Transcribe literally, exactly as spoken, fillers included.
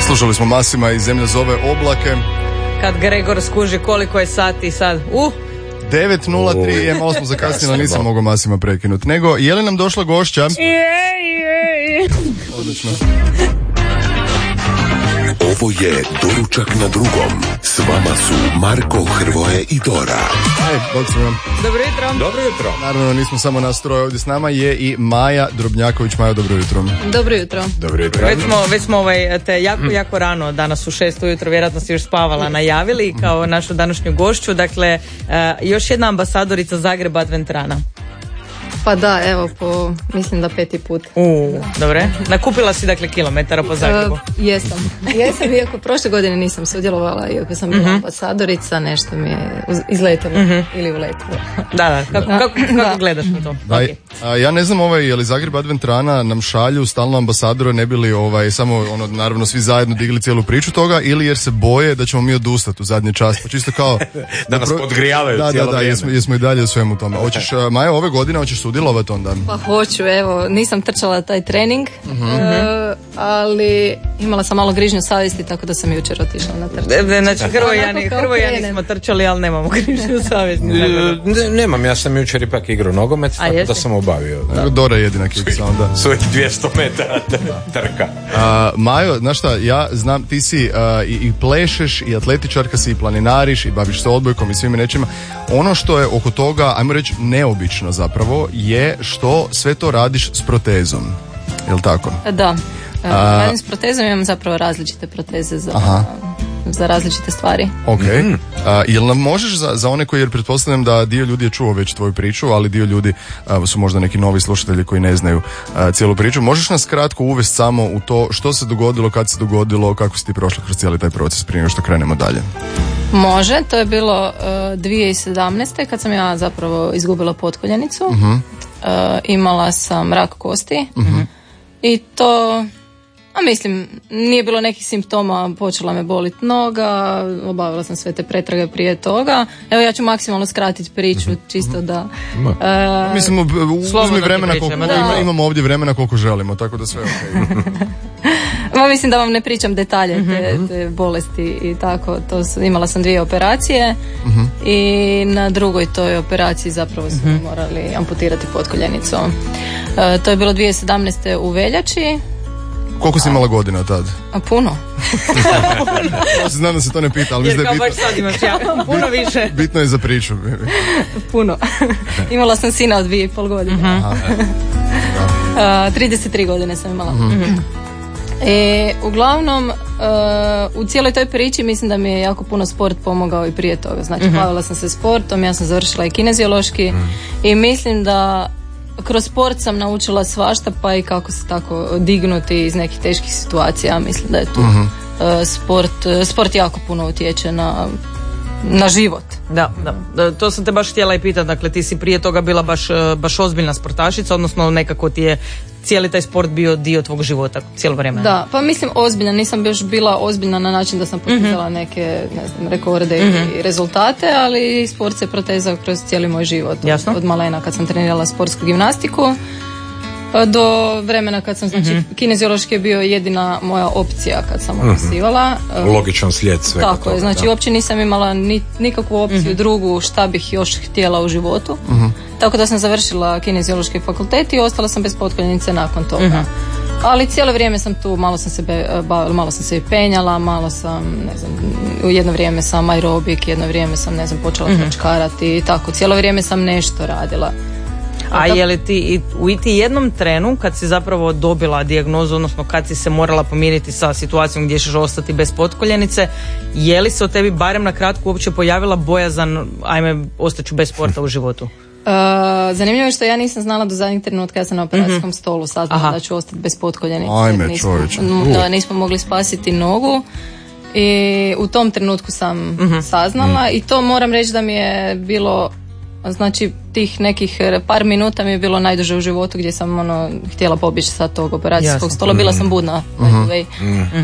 Slušali smo Masima i Zemlja zove oblake. Kad Gregor skuži koliko je sati sad, uh! devet nula tri, je malo smo zakasnili, nisam mogao Masima prekinuti. Nego, je li nam došla gošća? Jej, jej. Odlično. Ovo je Doručak na drugom. S vama su Marko, Hrvoje i Dora. Ej, bok se vam. Dobro jutro. Dobro jutro. Naravno, nismo samo nas troje, ovdje s nama je i Maja Drobnjaković. Maja, dobro jutro. Dobro jutro. Dobro jutro. Već smo, već smo ovaj, te jako, jako rano, danas u šest ujutro, vjerojatno si još spavala, najavili kao našu današnju gošću. Dakle, uh, još jedna ambasadorica Zagreba Adventrana. Pa da, evo, po, mislim da peti put. U, dobre. Nakupila si dakle kilometara po Zagrebu. Uh, jesam. Jesam, iako prošle godine nisam sudjelovala, iako sam bila uh-huh. ambasadorica, nešto mi je izletilo uh-huh. ili uletilo. Da, da. Kako, kako, kako da. Gledaš na to? Da, okay. a, ja ne znam, ovaj, je li Zagreb Adventrana nam šalju stalno ambasadore, ne bili ovaj, samo, ono, naravno, svi zajedno digli cijelu priču toga, ili jer se boje da ćemo mi odustati u zadnji čas. Pa čisto kao... da nas podgrijavaju da, cijelo da, da, vrijeme. jesmo, jesmo i dalje u svemu tome. Hoćeš, Maja, ove godine hoćeš sudjelovati onda? Pa hoću, evo, nisam trčala taj trening, uh-huh. uh, ali imala sam malo grižnju savjesti, tako da sam jučer otišla na trčanje. Znači, Hrvoje ja, ni, Hrvo ja nismo trčali, ali nemamo grižnju savjesti. Ne, nemam, ja sam jučer ipak igrao nogomet, tako da sam obavio. Da. Dora je jedina kiksa onda. Svojih dvjesto metara trka. Uh, Majo, znaš šta, ja znam, ti si uh, i, i plešeš, i atletičarka si, i planinariš, i baviš se odbojkom i svime nečima. Ono što je oko toga, ajmo reći, neobično zapravo, je što sve to radiš s protezom. Jel' tako? Da. A, radim s protezom, imam zapravo različite proteze za, za različite stvari. Ok. Mm. A, jel nam možeš za, za one koji, jer pretpostavljam da dio ljudi je čuo već tvoju priču, ali dio ljudi a, su možda neki novi slušatelji koji ne znaju a, cijelu priču. Možeš nas kratko uvesti samo u to što se dogodilo, kad se dogodilo, kako si ti prošla kroz cijeli taj proces prije nego što krenemo dalje? Može, to je bilo uh, dvije tisuće sedamnaeste kad sam ja zapravo izgubila potkoljenicu. Uh-huh. Uh, imala sam rak kosti uh-huh. i to, a mislim, nije bilo nekih simptoma, počela me boliti noga, obavila sam sve te pretrage prije toga. Evo, ja ću maksimalno skratiti priču, čisto da... Uh, mislim, uzmi vremena koliko, ima, imamo ovdje vremena koliko želimo, tako da sve je okej. Ma mislim da vam ne pričam detalje te, te bolesti i tako. To su, imala sam dvije operacije uh-huh. i na drugoj toj operaciji zapravo su uh-huh. morali amputirati potkoljenicu. E, to je bilo dvije tisuće sedamnaeste u veljači. Koliko si imala godina tad? A puno. Znam da se to ne pita, ali jer mislim da je bitno. Jer kao baš sad imaš ja, puno više. Bitno je za priču. Puno. Imala sam sina od dvije i pol godine. Uh-huh. uh, trideset tri godine sam imala. Uh-huh. E, uglavnom, uh, u cijeloj toj priči mislim da mi je jako puno sport pomogao i prije toga. Znači, uh-huh. bavila sam se sportom, ja sam završila i kineziološki uh-huh. i mislim da kroz sport sam naučila svašta, pa i kako se tako dignuti iz nekih teških situacija. Mislim da je tu uh-huh. uh, sport, uh, sport jako puno utječe na, na život. Da, da, to sam te baš htjela i pitati. Dakle, ti si prije toga bila baš, baš ozbiljna sportašica, odnosno nekako ti je cijeli taj sport bio dio tvog života cijelo vrijeme. Da, pa mislim ozbiljna, nisam još bila ozbiljna na način da sam postizala mm-hmm. neke, ne znam, rekorde mm-hmm. i rezultate, ali sport se protezao kroz cijeli moj život. Jasno. Od, od malena kad sam trenirala sportsku gimnastiku do vremena kad sam, znači, mm-hmm. kineziološki je bio jedina moja opcija kad sam opisivala. Mm-hmm. Logičan slijed svega Tako toga, je, znači da. Uopće nisam imala ni, nikakvu opciju mm-hmm. drugu šta bih još htjela u životu. Mm-hmm. Tako da sam završila kineziološki fakultet i ostala sam bez potkoljenice nakon toga. Mm-hmm. Ali cijelo vrijeme sam tu, malo sam se bavila, malo sam se i penjala, malo sam, ne znam, u jedno vrijeme sam aerobik, jedno vrijeme sam, ne znam, počela mm-hmm. trčkarati i tako, cijelo vrijeme sam nešto radila. A je li ti u iti jednom trenu kad si zapravo dobila dijagnozu, odnosno kad si se morala pomiriti sa situacijom gdje ćeš ostati bez potkoljenice, je li se o tebi barem na kratko uopće pojavila bojazan, ajme, ostaću bez sporta u životu? Uh, zanimljivo je što ja nisam znala do zadnjeg trenutka, ja sam na operacijskom mm-hmm. stolu saznala Aha. da ću ostati bez potkoljenice. Ajme, nismo, čovječe. Da, nismo mogli spasiti nogu i u tom trenutku sam mm-hmm. saznala mm-hmm. i to moram reći da mi je bilo, znači tih nekih par minuta mi je bilo najduže u životu gdje sam ono htjela pobjeći sa tog operacijskog Jasno. stola, bila sam budna. Mm-hmm. Mm-hmm.